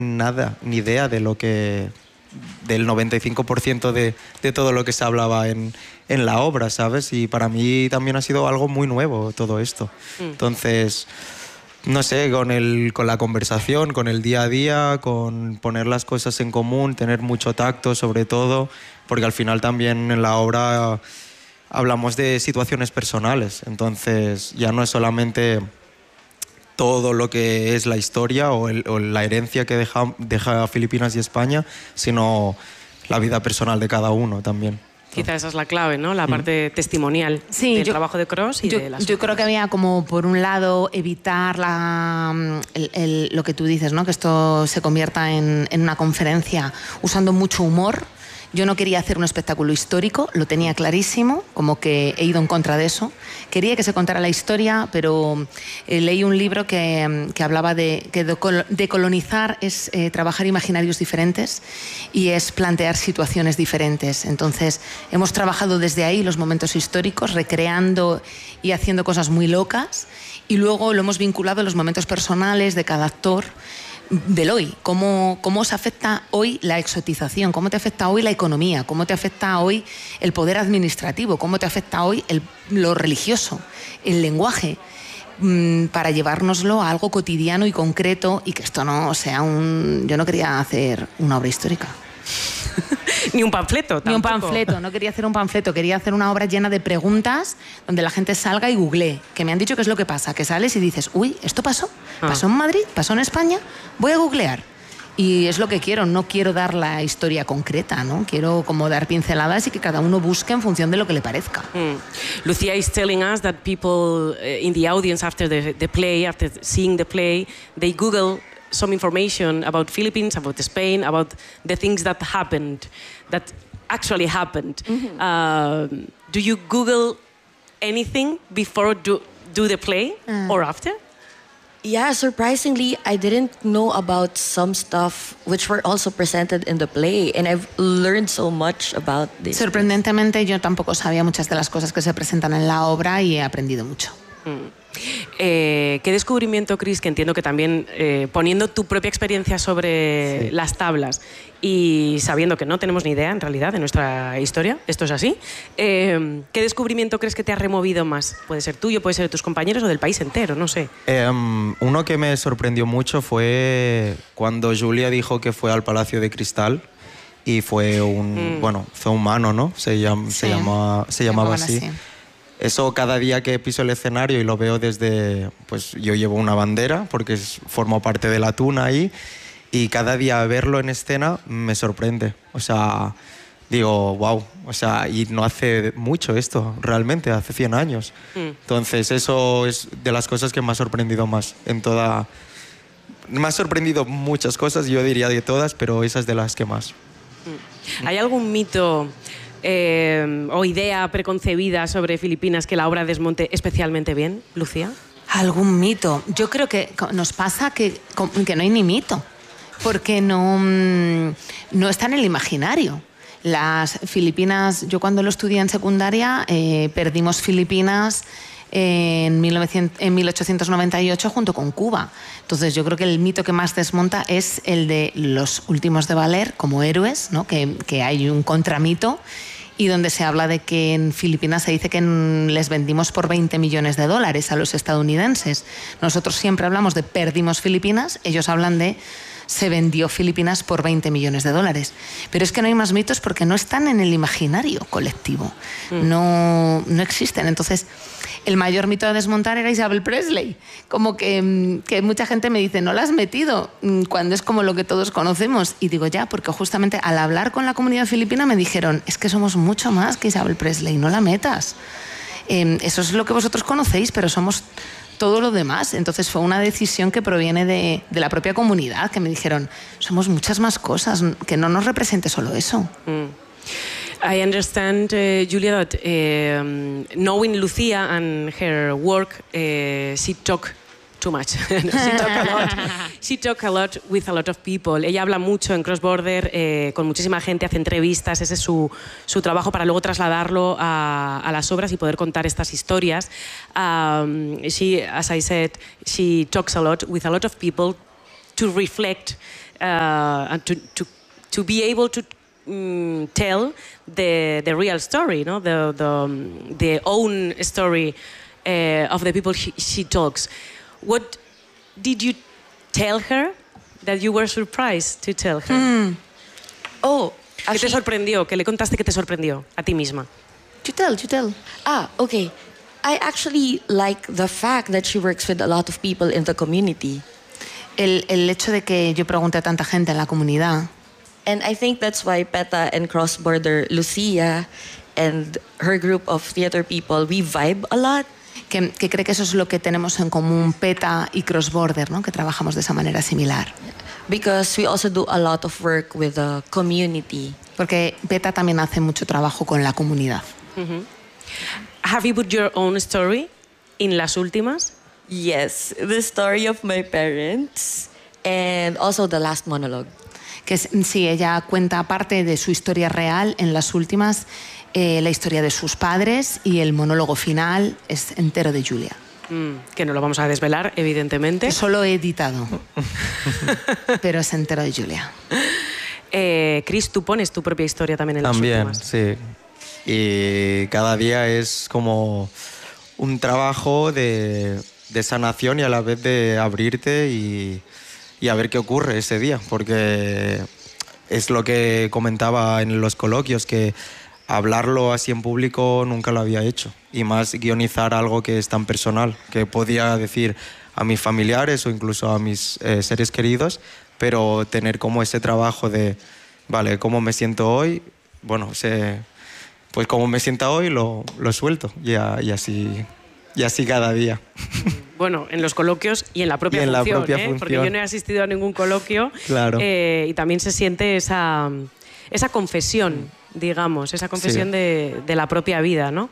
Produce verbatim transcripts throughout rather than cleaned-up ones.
nada, ni idea de lo que... del noventa y cinco por ciento de, de todo lo que se hablaba en, en la obra, ¿sabes? Y para mí también ha sido algo muy nuevo todo esto. Mm. Entonces, no sé, con, el, con la conversación, con el día a día, con poner las cosas en común, tener mucho tacto sobre todo, porque al final también en la obra hablamos de situaciones personales, entonces ya no es solamente todo lo que es la historia o, el, o la herencia que deja, deja Filipinas y España, sino la vida personal de cada uno también. Quizá esa es la clave, ¿no? La parte mm. testimonial sí, del yo, trabajo de Cros y yo, de las... Yo creo que había como, por un lado, evitar la, el, el, lo que tú dices, ¿no? Que esto se convierta en, en una conferencia usando mucho humor. Yo no quería hacer un espectáculo histórico, lo tenía clarísimo, como que he ido en contra de eso. Quería que se contara la historia, pero eh, leí un libro que, que hablaba de que decolonizar es eh, trabajar imaginarios diferentes y es plantear situaciones diferentes. Entonces, hemos trabajado desde ahí los momentos históricos, recreando y haciendo cosas muy locas, y luego lo hemos vinculado a los momentos personales de cada actor, del hoy, cómo, cómo os afecta hoy la exotización, cómo te afecta hoy la economía, cómo te afecta hoy el poder administrativo, cómo te afecta hoy el, lo religioso, el lenguaje, mmm, para llevárnoslo a algo cotidiano y concreto y que esto no sea un... Yo no quería hacer una obra histórica. Ni un panfleto tampoco. Ni un panfleto, no quería hacer un panfleto, quería hacer una obra llena de preguntas donde la gente salga y googlee, que me han dicho que es lo que pasa, que sales y dices, uy, ¿esto pasó? ¿Pasó en Madrid? ¿Pasó en España? Voy a googlear. Y es lo que quiero, no quiero dar la historia concreta, ¿no? Quiero como dar pinceladas y que cada uno busque en función de lo que le parezca. Mm. Lucia is telling us that people uh, in the audience after the, the play, after seeing the play, they Google some information about Philippines, about Spain, about the things that happened, that actually happened. Mm-hmm. uh, do you Google anything before do, do the play uh. or after? Yeah, surprisingly, I didn't know about some stuff which were also presented in the play, and I've learned so much about this. Sorprendentemente, yo tampoco sabía muchas de las cosas que se presentan en la obra y he aprendido mucho. Mm. Eh, ¿Qué descubrimiento, Chris, que entiendo que también eh, poniendo tu propia experiencia sobre sí. las tablas y sabiendo que no tenemos ni idea en realidad de nuestra historia, esto es así, eh, ¿qué descubrimiento crees que te ha removido más? Puede ser tuyo, puede ser de tus compañeros o del país entero, no sé. Eh, um, uno que me sorprendió mucho fue cuando Julia dijo que fue al Palacio de Cristal y fue un, mm. bueno, fue humano, ¿no? Se, llam, sí. se, llama, se llamaba así. así. Eso cada día que piso el escenario y lo veo desde... Pues yo llevo una bandera porque es, formo parte de la tuna ahí y cada día verlo en escena me sorprende. O sea, digo, wow. O sea, y no hace mucho esto, realmente, hace cien años. Mm. Entonces eso es de las cosas que me ha sorprendido más en toda... Me ha sorprendido muchas cosas, yo diría de todas, pero esa es de las que más. Mm. ¿Hay algún mito... Eh, o idea preconcebida sobre Filipinas que la obra desmonte especialmente bien, Lucía? ¿Algún mito? Yo creo que nos pasa que, que no hay ni mito, porque no, no está en el imaginario. Las Filipinas, yo cuando lo estudié en secundaria, eh, perdimos Filipinas en, mil novecientos, en mil ochocientos noventa y ocho junto con Cuba. Entonces yo creo que el mito que más desmonta es el de los últimos de valer como héroes, ¿no? que, que hay un contramito y donde se habla de que en Filipinas se dice que les vendimos por veinte millones de dólares a los estadounidenses. Nosotros siempre hablamos de perdimos Filipinas, ellos hablan de se vendió Filipinas por veinte millones de dólares. Pero es que no hay más mitos porque no están en el imaginario colectivo. Mm. No, no existen. Entonces, el mayor mito a desmontar era Isabel Presley. Como que, que mucha gente me dice, no la has metido, cuando es como lo que todos conocemos. Y digo, ya, porque justamente al hablar con la comunidad filipina me dijeron, es que somos mucho más que Isabel Presley, no la metas. Eh, eso es lo que vosotros conocéis, pero somos... todo lo demás. Entonces fue una decisión que proviene de, de la propia comunidad, que me dijeron, somos muchas más cosas, que no nos represente solo eso. Mm. I understand, uh, Julia, that uh, knowing Lucia and her work, uh, she talk too much. No, she talk a lot. She talk a lot with a lot of people. Ella habla mucho en Cross Border eh, con muchísima gente, hace entrevistas, ese es su, su trabajo para luego trasladarlo a, a las obras y poder contar estas historias. Um, she, as I said, she talks a lot with a lot of people to reflect uh, to, to, to be able to um, tell the, the real story, no? the, the, um, the own story uh, of the people she, she talks. What did you tell her that you were surprised to tell her? Mm. Oh, ¿Qué te sorprendió? ¿Qué le contaste que te sorprendió a ti misma? You tell, you tell. Ah, okay. I actually like the fact that she works with a lot of people in the community. El, el hecho de que yo pregunte a tanta gente en la comunidad. And I think that's why PETA and Cross Border Lucia and her group of theater people, we vibe a lot. Que, que cree que eso es lo que tenemos en común PETA y Cross Border, ¿no? Que trabajamos de esa manera similar. Because we also do a lot of work with the community. Porque PETA también hace mucho trabajo con la comunidad. Mm-hmm. Have you put your own story in Las Últimas? Yes, the story of my parents and also the last monologue. Que es, sí, ella cuenta parte de su historia real en Las Últimas, eh, la historia de sus padres, y el monólogo final es entero de Julia. Mm, que no lo vamos a desvelar, evidentemente. Solo he editado, pero es entero de Julia. Eh, Chris, tú pones tu propia historia también en también, Las Últimas. También, sí. Y cada día es como un trabajo de, de sanación y a la vez de abrirte y, y a ver qué ocurre ese día, porque es lo que comentaba en los coloquios, que hablarlo así en público nunca lo había hecho, y más guionizar algo que es tan personal, que podía decir a mis familiares o incluso a mis eh, seres queridos, pero tener como ese trabajo de, vale, ¿cómo me siento hoy? Bueno, se... Pues como me sienta hoy, lo, lo suelto y, a, y, así, y así cada día. Bueno, en los coloquios y en la propia, y en función, la propia ¿eh? función, porque yo no he asistido a ningún coloquio. Claro. Eh, y también se siente esa, esa confesión, digamos, esa confesión sí. de, de la propia vida, ¿no?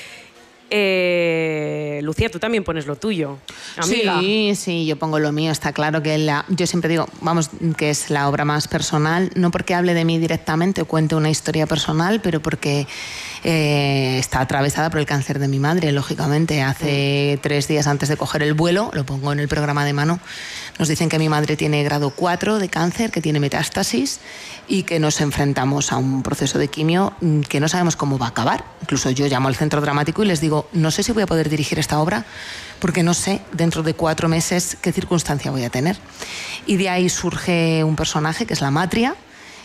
Eh, Lucía, tú también pones lo tuyo, amiga. Sí, sí, yo pongo lo mío. Está claro que la, yo siempre digo, vamos, que es la obra más personal, no porque hable de mí directamente o cuente una historia personal, pero porque eh, está atravesada por el cáncer de mi madre, lógicamente. Hace mm. tres días antes de coger el vuelo, lo pongo en el programa de mano, nos dicen que mi madre tiene grado cuatro de cáncer, que tiene metástasis y que nos enfrentamos a un proceso de quimio que no sabemos cómo va a acabar. Incluso yo llamo al centro dramático y les digo, no sé si voy a poder dirigir esta obra porque no sé dentro de cuatro meses qué circunstancia voy a tener. Y de ahí surge un personaje que es la Matria,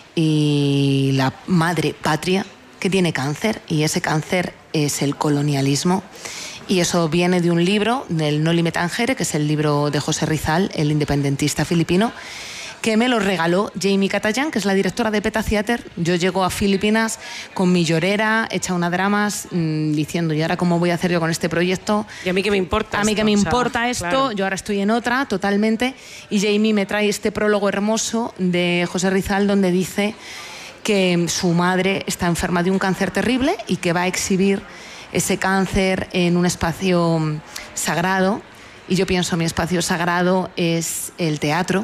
y la madre patria que tiene cáncer, y ese cáncer es el colonialismo. Y eso viene de un libro, del Noli Me Tangere, que es el libro de José Rizal, el independentista filipino, que me lo regaló Jamie Katayan, que es la directora de PETA Theater. Yo llego a Filipinas con mi llorera, hecha una dramas, mmm, diciendo, ¿y ahora cómo voy a hacer yo con este proyecto? ¿Y a mí qué me importa A mí esto? qué me O sea, importa esto, claro. Yo ahora estoy en otra, totalmente. Y Jamie me trae este prólogo hermoso de José Rizal, donde dice que su madre está enferma de un cáncer terrible y que va a exhibir ese cáncer en un espacio sagrado. Y yo pienso, mi espacio sagrado es el teatro.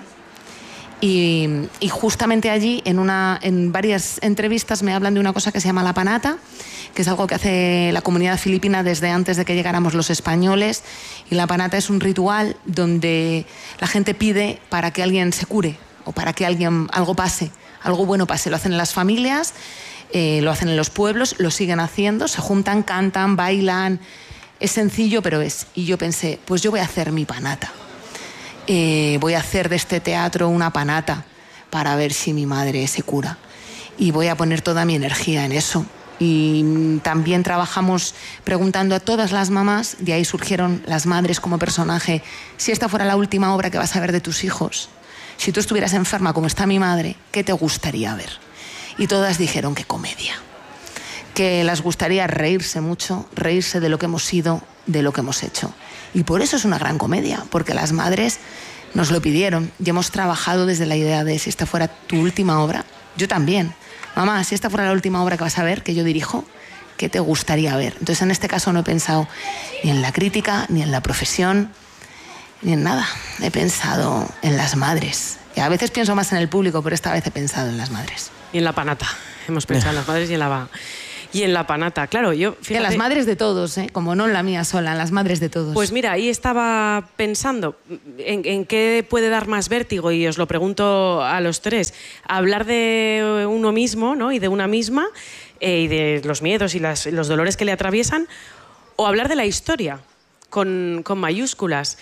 Y, y justamente allí, en, una, en varias entrevistas, me hablan de una cosa que se llama la panata, que es algo que hace la comunidad filipina desde antes de que llegáramos los españoles. Y la panata es un ritual donde la gente pide para que alguien se cure o para que alguien, algo pase, algo bueno pase. Lo hacen en las familias, eh, lo hacen en los pueblos, lo siguen haciendo, se juntan, cantan, bailan. Es sencillo, pero es. Y yo pensé, pues yo voy a hacer mi panata. Eh, voy a hacer de este teatro una panata para ver si mi madre se cura. Y voy a poner toda mi energía en eso. Y también trabajamos preguntando a todas las mamás, de ahí surgieron las madres como personaje, si esta fuera la última obra que vas a ver de tus hijos, si tú estuvieras enferma como está mi madre, ¿qué te gustaría ver? Y todas dijeron que comedia, que les gustaría reírse mucho, reírse de lo que hemos sido, de lo que hemos hecho. Y por eso es una gran comedia, porque las madres nos lo pidieron y hemos trabajado desde la idea de si esta fuera tu última obra, yo también. Mamá, si esta fuera la última obra que vas a ver, que yo dirijo, ¿qué te gustaría ver? Entonces en este caso no he pensado ni en la crítica, ni en la profesión, ni en nada. He pensado en las madres. Y a veces pienso más en el público, pero esta vez he pensado en las madres. Y en la panata. Hemos pensado en las madres y en la... Y en la panata, claro, yo... Fíjate, de las madres de todos, ¿eh? Como no en la mía sola, en las madres de todos. Pues mira, ahí estaba pensando en, en qué puede dar más vértigo, y os lo pregunto a los tres. Hablar de uno mismo, ¿no? Y de una misma, eh, y de los miedos y las, los dolores que le atraviesan, o hablar de la historia, con, con mayúsculas.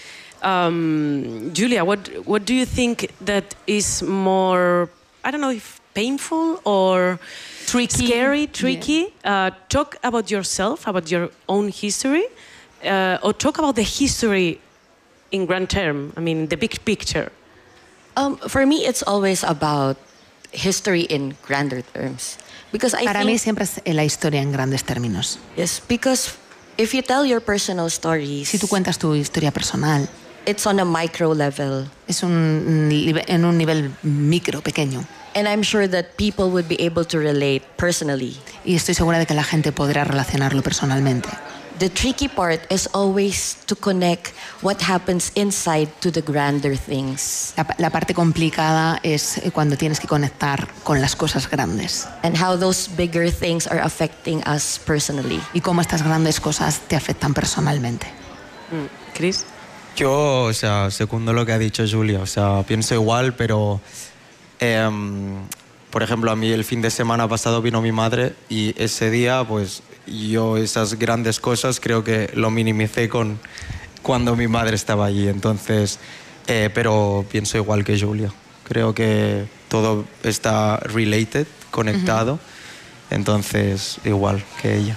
Um, Julia, what, what do you think that is more, I don't know if painful or... Tricky. Scary, tricky. Yeah. Uh, talk about yourself, about your own history, uh, or talk about the history in grand term. I mean, the big picture. Um, for me, it's always about history in grander terms. Because I Para think, mí siempre es la historia en grandes términos. Yes, because if you tell your personal stories, si tú cuentas tu historia personal, it's on a micro level. Es un, en un nivel micro, pequeño. And I'm sure that people would be able to relate personally. Y estoy segura de que la gente podrá relacionarlo personalmente. The tricky part is always to connect what happens inside to the grander things. La, la parte complicada es cuando tienes que conectar con las cosas grandes. And how those bigger things are affecting us personally. Y cómo estas grandes cosas te afectan personalmente. Mm. ¿Chris? Yo, o sea, segundo lo que ha dicho Julia, o sea, pienso igual, pero... Eh, por ejemplo, a mí el fin de semana pasado vino mi madre y ese día, pues yo esas grandes cosas creo que lo minimicé con cuando mi madre estaba allí. Entonces, eh, pero pienso igual que Julia. Creo que todo está related, conectado. Uh-huh. Entonces, igual que ella.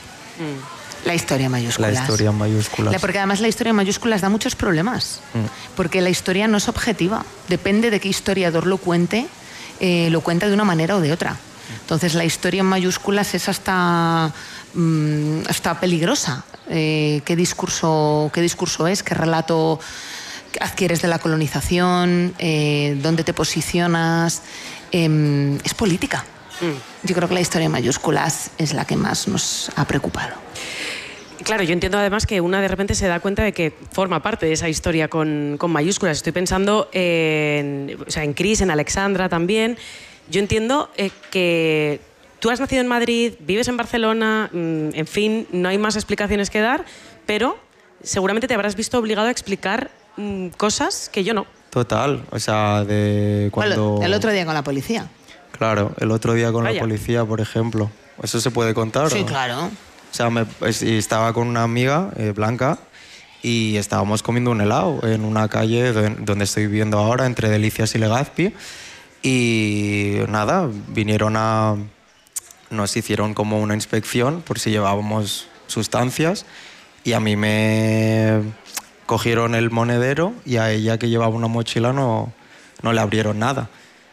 La historia en mayúsculas. La historia en mayúsculas. La, porque además la historia en mayúsculas da muchos problemas. Mm. Porque la historia no es objetiva. Depende de qué historiador lo cuente. Eh, lo cuenta de una manera o de otra. Entonces la historia en mayúsculas es hasta, mmm, hasta peligrosa. Eh, ¿qué, discurso, ¿Qué discurso es? ¿Qué relato adquieres de la colonización? Eh, ¿Dónde te posicionas? Eh, es política. Mm. Yo creo que la historia en mayúsculas es la que más nos ha preocupado. Claro, yo entiendo además que una de repente se da cuenta de que forma parte de esa historia con, con mayúsculas. Estoy pensando en, o sea, en Chris, en Alexandra también. Yo entiendo eh, que tú has nacido en Madrid, vives en Barcelona, mmm, en fin, no hay más explicaciones que dar, pero seguramente te habrás visto obligado a explicar mmm, cosas que yo no. Total, o sea, de cuando... Bueno, el otro día con la policía. Claro, el otro día con Vaya. la policía, por ejemplo. ¿Eso se puede contar? Sí, ¿o? claro. O sea, me, estaba con una amiga, eh, Blanca, y estábamos comiendo un helado en una calle donde estoy viviendo ahora, entre Delicias y Legazpi. Y nada, vinieron a... Nos hicieron como una inspección por si llevábamos sustancias y a mí me cogieron el monedero y a ella, que llevaba una mochila, no, no le abrieron nada.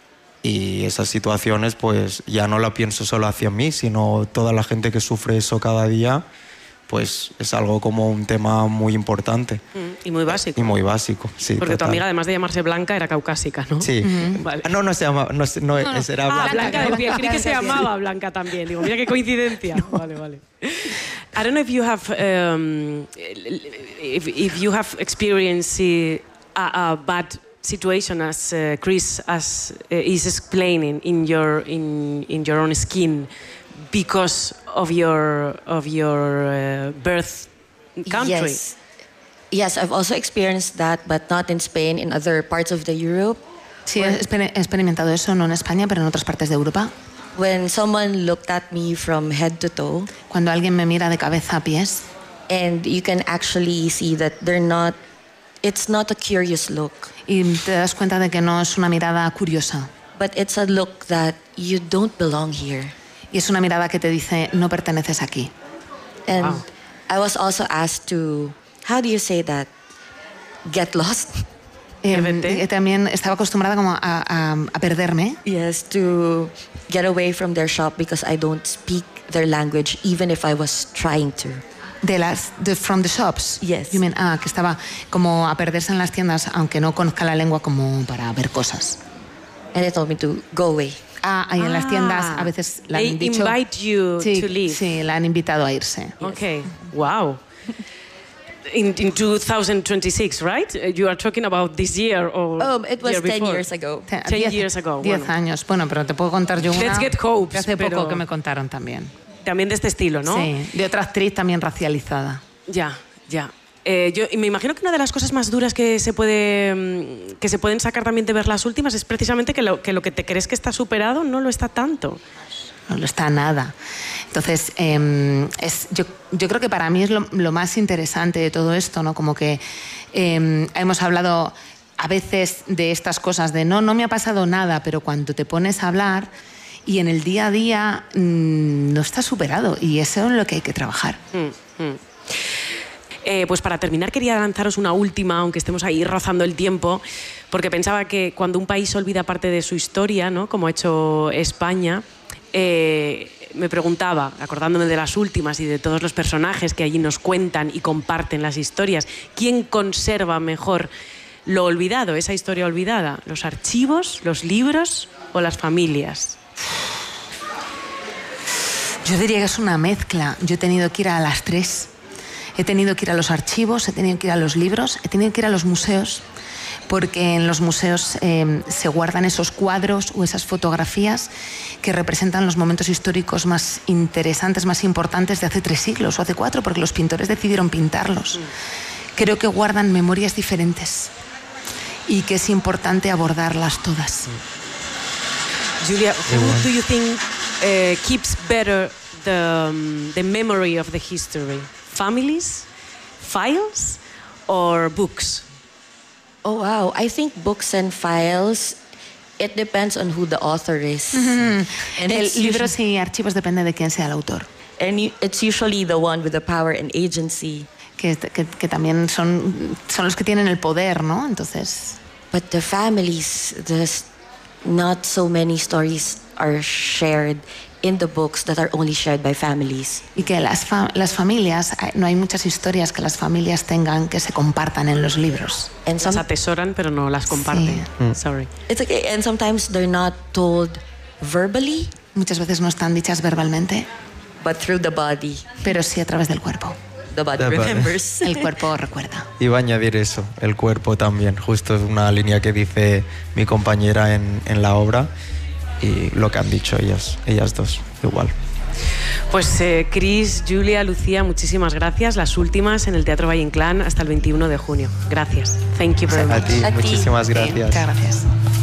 Y esas situaciones pues ya no la pienso solo hacia mí, sino toda la gente que sufre eso cada día, pues es algo como un tema muy importante. Mm, y muy básico. Y muy básico, sí. Porque total. tu amiga, además de llamarse Blanca, era caucásica, ¿no? Sí. Uh-huh. Vale. No, no se llama, no, no, no, esa era Ah, Blanca. Blanca, Blanca creí que se llamaba Blanca también. Digo, mira qué coincidencia. No. Vale, vale. I don't know if you have, um, if, if you have experienced a, a bad situation as uh, Chris as uh, is explaining in your in in your own skin because of your of your uh, birth country. Yes. Yes, I've also experienced that, but not in Spain, in other parts of the Europe. Sí, he experimentado eso, no en España, pero en otras partes de Europa. When someone looked at me from head to toe. Cuando alguien me mira de cabeza a pies. And you can actually see that they're not, it's not a curious look. Y te das cuenta de que no es una mirada curiosa. But it's a look that you don't belong here. Y es una mirada que te dice, no perteneces aquí. And wow. I was also asked to, how do you say that? Get lost? Eh, también estaba acostumbrada como a, a, a perderme. Yes, to get away from their shop because I don't speak their language, even if I was trying to. De las, de, from the shops. Yes. You mean, ah, que estaba como a perderse en las tiendas, aunque no conozca la lengua, como para ver cosas. And they told me to go away. Ah, ahí en las tiendas Ah, a veces la han they dicho. invite you sí, to leave. Sí, la han invitado a irse. Okay, wow. In, in two thousand twenty-six, right? You are talking about this year or Um, it was year ten before? years ago. Ten, Ten years ago. Diez bueno. años. Bueno, pero te puedo contar yo una Let's get hopes, que hace pero... poco que me contaron también. también de este estilo, ¿no? Sí, de otra actriz también racializada. Ya, ya. Eh, yo y me imagino que una de las cosas más duras que se, puede, que se pueden sacar también de ver las últimas es precisamente que lo que, lo que te crees que está superado no lo está tanto. No lo está nada. Entonces, eh, es, yo, yo creo que para mí es lo, lo más interesante de todo esto, ¿no? Como que eh, hemos hablado a veces de estas cosas, de no, no me ha pasado nada, pero cuando te pones a hablar y en el día a día mmm, no está superado, y eso es lo que hay que trabajar. Mm, mm. Eh, pues para terminar quería lanzaros una última, aunque estemos ahí rozando el tiempo, porque pensaba que cuando un país olvida parte de su historia, ¿no? Como ha hecho España, eh, me preguntaba, acordándome de las últimas y de todos los personajes que allí nos cuentan y comparten las historias, ¿quién conserva mejor lo olvidado, esa historia olvidada? ¿Los archivos, los libros o las familias? Yo diría que es una mezcla. Yo he tenido que ir a las tres. He tenido que ir a los archivos, he tenido que ir a los libros, he tenido que ir a los museos, porque en los museos eh, se guardan esos cuadros o esas fotografías que representan los momentos históricos más interesantes, más importantes de hace tres siglos o hace cuatro, porque los pintores decidieron pintarlos. Creo que guardan memorias diferentes y que es importante abordarlas todas. Julia, who do you think uh, keeps better the, um, the memory of the history? Families, files, or books? Oh, wow. I think books and files, it depends on who the author is. Mm-hmm. And El it's libros y archivos depende de quién sea el autor. And it's usually the one with the power and agency. Que, que, que también son, son los que tienen el poder, ¿no? Entonces... But the families, there's not so many stories are shared in the books that are only shared by families. Y que las, fa las familias, no hay muchas historias que las familias tengan que se compartan en los libros. And some, las atesoran, pero no las comparten. Sí. Mm. Sorry. It's okay. And sometimes they're not told verbally. Muchas veces no están dichas verbalmente. But through the body. Pero sí a través del cuerpo. The body the remembers. El cuerpo recuerda. Iba a añadir eso, el cuerpo también. Justo es una línea que dice mi compañera en, en la obra. Y lo que han dicho ellas, ellas dos, igual. Pues eh, Chris, Julia, Lucía, muchísimas gracias. Las últimas en el Teatro Valle Inclán hasta el veintiuno de junio. Gracias. Thank you very much. A ti, A muchísimas ti. gracias. Muchas gracias.